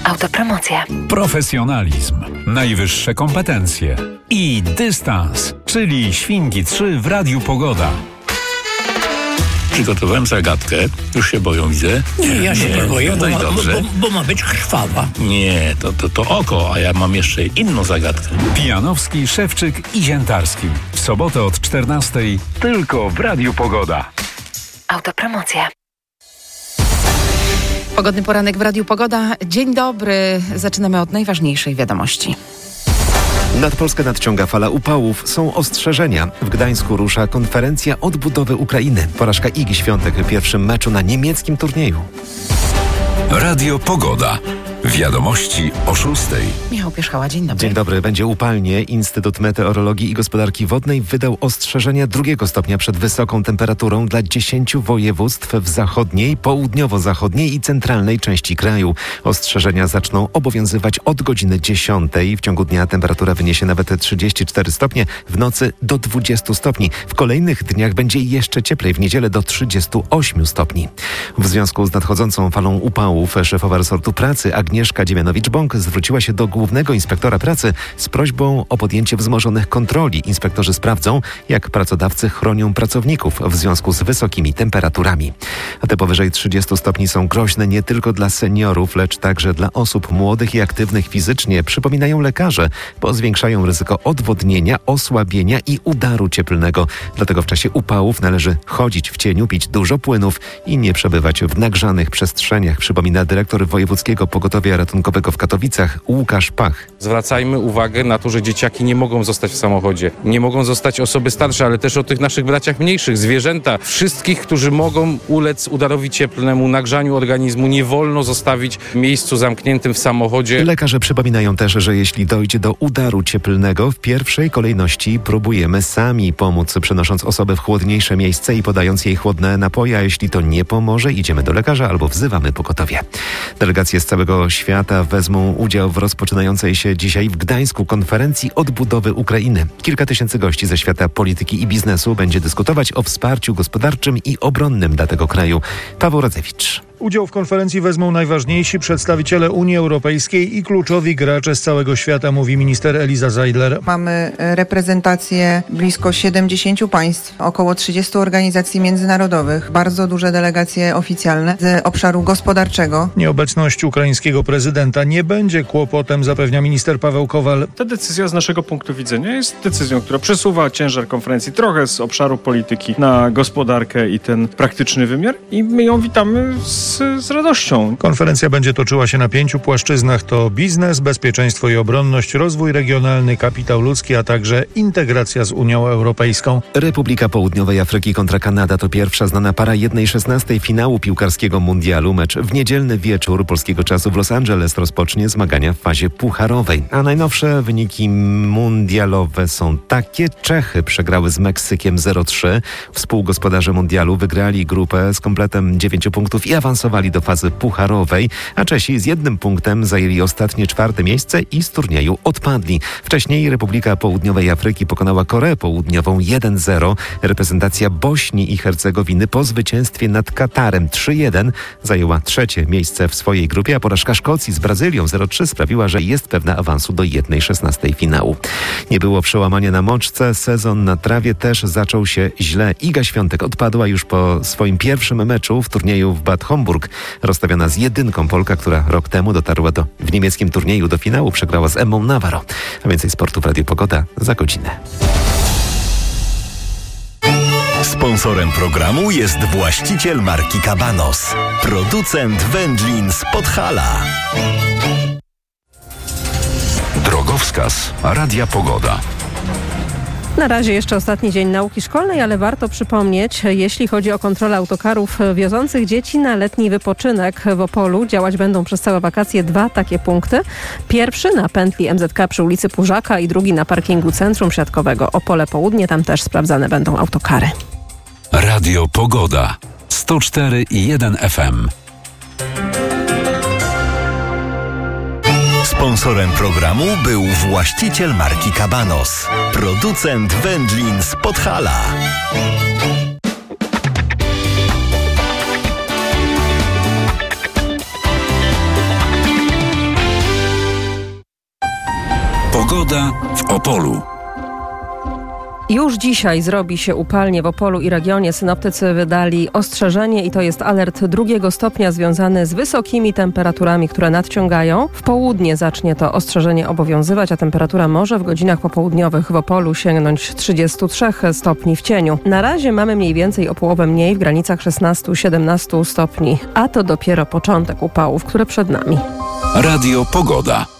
Autopromocja. Profesjonalizm, najwyższe kompetencje i dystans, czyli Świnki 3 w Radiu Pogoda. Przygotowałem zagadkę. Już się boją, widzę. Nie, ja się nie boję, bo ma być krwawa. Nie, to oko, a ja mam jeszcze inną zagadkę. Pijanowski, Szewczyk i Ziętarski. W sobotę od 14:00 tylko w Radiu Pogoda. Autopromocja. Pogodny poranek w Radiu Pogoda. Dzień dobry. Zaczynamy od najważniejszej wiadomości. Nad Polskę nadciąga fala upałów. Są ostrzeżenia. W Gdańsku rusza konferencja odbudowy Ukrainy. Porażka Igi Świątek w pierwszym meczu na niemieckim turnieju. Radio Pogoda. Wiadomości o 6:00. Michał Pierzchała, dzień dobry. Dzień dobry. Będzie upalnie. Instytut Meteorologii i Gospodarki Wodnej wydał ostrzeżenia 2. stopnia przed wysoką temperaturą dla 10 województw w zachodniej, południowo-zachodniej i centralnej części kraju. Ostrzeżenia zaczną obowiązywać od godziny 10:00. W ciągu dnia temperatura wyniesie nawet 34 stopnie, w nocy do 20 stopni. W kolejnych dniach będzie jeszcze cieplej, w niedzielę do 38 stopni. W związku z nadchodzącą falą upałów szefowa resortu pracy Agnieszka Dziemianowicz-Bąk zwróciła się do głównego inspektora pracy z prośbą o podjęcie wzmożonych kontroli. Inspektorzy sprawdzą, jak pracodawcy chronią pracowników w związku z wysokimi temperaturami. A te powyżej 30 stopni są groźne nie tylko dla seniorów, lecz także dla osób młodych i aktywnych fizycznie, przypominają lekarze, bo zwiększają ryzyko odwodnienia, osłabienia i udaru cieplnego. Dlatego w czasie upałów należy chodzić w cieniu, pić dużo płynów i nie przebywać w nagrzanych przestrzeniach, przypomina dyrektor Wojewódzkiego Pogotowia Ratunkowego w Katowicach Łukasz Pach. Zwracajmy uwagę na to, że dzieciaki nie mogą zostać w samochodzie. Nie mogą zostać osoby starsze, ale też o tych naszych braciach mniejszych, zwierzęta. Wszystkich, którzy mogą ulec udarowi cieplnemu, nagrzaniu organizmu, nie wolno zostawić w miejscu zamkniętym w samochodzie. Lekarze przypominają też, że jeśli dojdzie do udaru cieplnego, w pierwszej kolejności próbujemy sami pomóc, przenosząc osobę w chłodniejsze miejsce i podając jej chłodne napoje, a jeśli to nie pomoże, idziemy do lekarza albo wzywamy pogotowie. Delegacje z całego świata wezmą udział w rozpoczynającej się dzisiaj w Gdańsku konferencji odbudowy Ukrainy. Kilka tysięcy gości ze świata polityki i biznesu będzie dyskutować o wsparciu gospodarczym i obronnym dla tego kraju. Paweł Radzewicz. Udział w konferencji wezmą najważniejsi przedstawiciele Unii Europejskiej i kluczowi gracze z całego świata, mówi minister Eliza Zeidler. Mamy reprezentację blisko 70 państw, około 30 organizacji międzynarodowych, bardzo duże delegacje oficjalne z obszaru gospodarczego. Nieobecność ukraińskiego prezydenta nie będzie kłopotem, zapewnia minister Paweł Kowal. Ta decyzja z naszego punktu widzenia jest decyzją, która przesuwa ciężar konferencji trochę z obszaru polityki na gospodarkę i ten praktyczny wymiar i my ją witamy z radością. Konferencja będzie toczyła się na 5 płaszczyznach. To biznes, bezpieczeństwo i obronność, rozwój regionalny, kapitał ludzki, a także integracja z Unią Europejską. Republika Południowej Afryki kontra Kanada to pierwsza znana para 1/16 finału piłkarskiego mundialu. Mecz w niedzielny wieczór polskiego czasu w Los Angeles rozpocznie zmagania w fazie pucharowej. A najnowsze wyniki mundialowe są takie. Czechy przegrały z Meksykiem 0-3. Współgospodarze mundialu wygrali grupę z kompletem 9 punktów i awansowali do fazy pucharowej, a Czesi z 1 punktem zajęli ostatnie 4. miejsce i z turnieju odpadli. Wcześniej Republika Południowej Afryki pokonała Koreę Południową 1-0. Reprezentacja Bośni i Hercegowiny po zwycięstwie nad Katarem 3-1 zajęła 3. miejsce w swojej grupie, a porażka Szkocji z Brazylią 0-3 sprawiła, że jest pewna awansu do 1/16 finału. Nie było przełamania na moczce, sezon na trawie też zaczął się źle. Iga Świątek odpadła już po swoim pierwszym meczu w turnieju w Bad Homburg. Rozstawiona z jedynką Polka, która rok temu dotarła w niemieckim turnieju do finału, przegrała z Emmą Navarro. A więcej sportu w Radiu Pogoda za godzinę. Sponsorem programu jest właściciel marki Cabanos, producent wędlin z Podhala. Drogowskaz Radia Pogoda. Na razie jeszcze ostatni dzień nauki szkolnej, ale warto przypomnieć, jeśli chodzi o kontrolę autokarów wiozących dzieci na letni wypoczynek w Opolu. Działać będą przez całe wakacje 2 takie punkty. Pierwszy na pętli MZK przy ulicy Pużaka i drugi na parkingu Centrum Siatkowego Opole Południe. Tam też sprawdzane będą autokary. Radio Pogoda 104,1 FM. Sponsorem programu był właściciel marki Cabanos, producent wędlin z Podhala. Pogoda w Opolu. Już dzisiaj zrobi się upalnie w Opolu i regionie. Synoptycy wydali ostrzeżenie i to jest alert 2 stopnia związany z wysokimi temperaturami, które nadciągają. W południe zacznie to ostrzeżenie obowiązywać, a temperatura może w godzinach popołudniowych w Opolu sięgnąć 33 stopni w cieniu. Na razie mamy mniej więcej o połowę mniej, w granicach 16-17 stopni, a to dopiero początek upałów, które przed nami. Radio Pogoda.